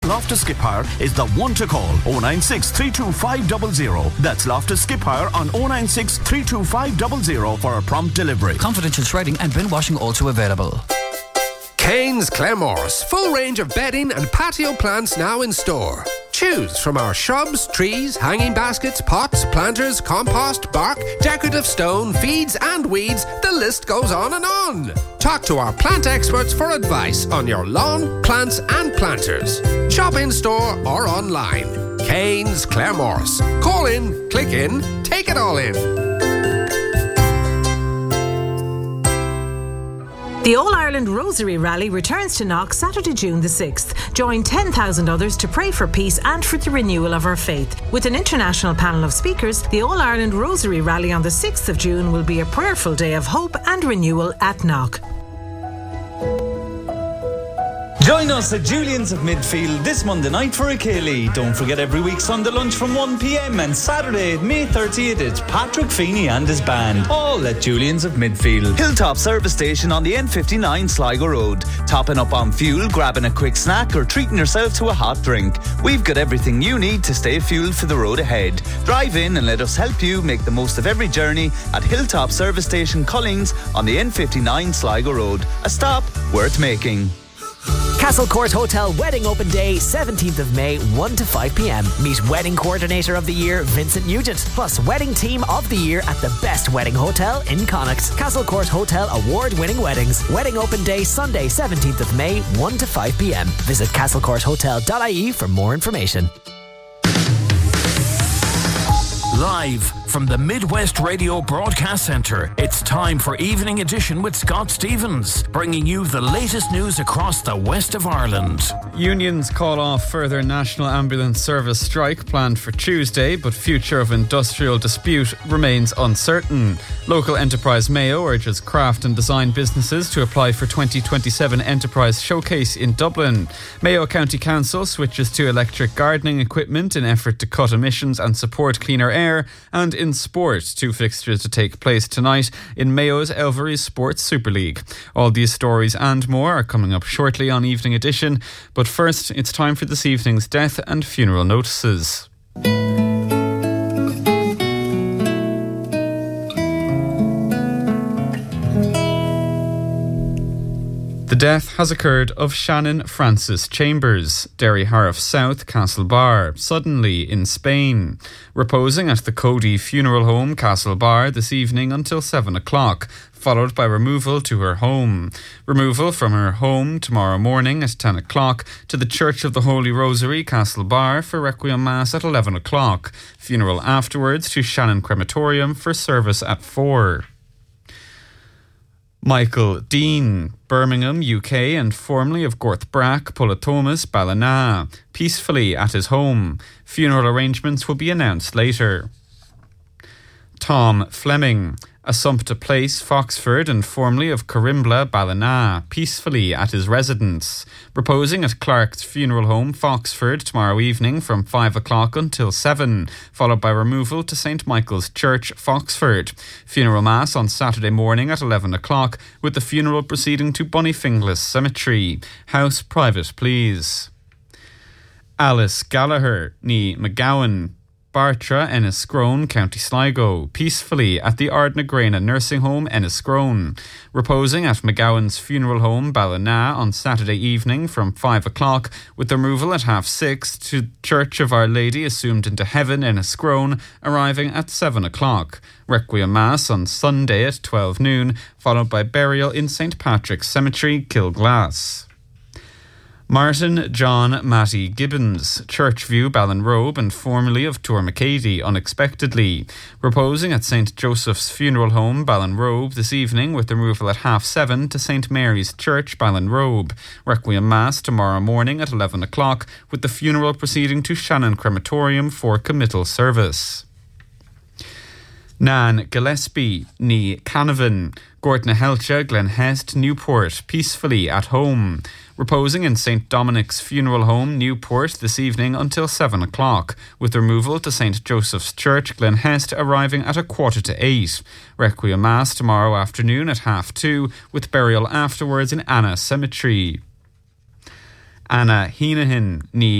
Loftus Skip Hire is the one to call. 096 325 00. That's Loftus Skip Hire on 096 325 00 for a prompt delivery. Confidential shredding and bin washing also available. Canes Claremorris. Full range of bedding and patio plants now in store. Choose from our shrubs, trees, hanging baskets, pots, planters, compost, bark, decorative stone, feeds and weeds. The list goes on and on. Talk to our plant experts for advice on your lawn, plants and planters. Shop in store or online. Canes Claremorris. Call in, click in, take it all in. The All-Ireland Rosary Rally returns to Knock Saturday, June the 6th. Join 10,000 others to pray for peace and for the renewal of our faith. With an international panel of speakers, the All-Ireland Rosary Rally on the 6th of June will be a prayerful day of hope and renewal at Knock. Join us at Julian's of Midfield this Monday night for a Ceilidh. Don't forget every week Sunday lunch from 1pm and Saturday, May 30th, it's Patrick Feeney and his band. All at Julian's of Midfield. Hilltop Service Station on the N59 Sligo Road. Topping up on fuel, grabbing a quick snack or treating yourself to a hot drink. We've got everything you need to stay fueled for the road ahead. Drive in and let us help you make the most of every journey at Hilltop Service Station Collins on the N59 Sligo Road. A stop worth making. Castle Court Hotel Wedding Open Day, 17th of May, 1 to 5 p.m. Meet Wedding Coordinator of the Year, Vincent Nugent, plus Wedding Team of the Year at the best wedding hotel in Connacht. Castle Court Hotel award-winning weddings. Wedding Open Day, Sunday, 17th of May, 1 to 5 p.m. Visit castlecourthotel.ie for more information. Live from the Midwest Radio Broadcast Centre, it's time for Evening Edition with Scott Stevens, bringing you the latest news across the west of Ireland. Unions call off further National Ambulance Service strike planned for Tuesday, but future of industrial dispute remains uncertain. Local enterprise Mayo urges craft and design businesses to apply for 2027 Enterprise Showcase in Dublin. Mayo County Council switches to electric gardening equipment in effort to cut emissions and support cleaner air. And in sport, 2 fixtures to take place tonight in Mayo's Elvery Sports Super League. All these stories and more are coming up shortly on Evening Edition. But first, it's time for this evening's death and funeral notices. The death has occurred of Shannon Francis Chambers, Derry Harff South, Castlebar, suddenly in Spain. Reposing at the Cody Funeral Home, Castlebar, this evening until 7 o'clock, followed by removal to her home. Removal from her home tomorrow morning at 10 o'clock to the Church of the Holy Rosary, Castlebar, for Requiem Mass at 11 o'clock. Funeral afterwards to Shannon Crematorium for service at 4. Michael Dean, Birmingham, UK, and formerly of Gorthbrack, Pullatomas, Ballina, peacefully at his home. Funeral arrangements will be announced later. Tom Fleming, Assumpta Place, Foxford, and formerly of Corimbla, Ballina, peacefully at his residence. Reposing at Clark's Funeral Home, Foxford, tomorrow evening from 5 o'clock until 7, followed by removal to St. Michael's Church, Foxford. Funeral Mass on Saturday morning at 11 o'clock, with the funeral proceeding to Bonnyfinglas Cemetery. House private, please. Alice Gallagher, ní McGowan, Bartra, Enniscrone, County Sligo, peacefully at the Ardnagrena Nursing Home, Enniscrone. Reposing at McGowan's Funeral Home, Ballina, on Saturday evening from 5 o'clock, with removal at 6:30 to Church of Our Lady Assumed into Heaven, Enniscrone, arriving at 7 o'clock. Requiem Mass on Sunday at 12 noon, followed by burial in St. Patrick's Cemetery, Kilglass. Martin John Matty Gibbons, Churchview, Ballinrobe, and formerly of Tourmacady, unexpectedly. Reposing at St. Joseph's Funeral Home, Ballinrobe, this evening with removal at 7:30 to St. Mary's Church, Ballinrobe. Requiem Mass tomorrow morning at 11 o'clock, with the funeral proceeding to Shannon Crematorium for committal service. Nan Gillespie, ní Canavan, Gortna Helcha, Glenhest, Newport, peacefully at home. Reposing in St. Dominic's Funeral Home, Newport, this evening until 7 o'clock, with removal to St. Joseph's Church, Glenhest, arriving at 7:15. Requiem Mass tomorrow afternoon at 2:30, with burial afterwards in Anna Cemetery. Anna Heenahan, ní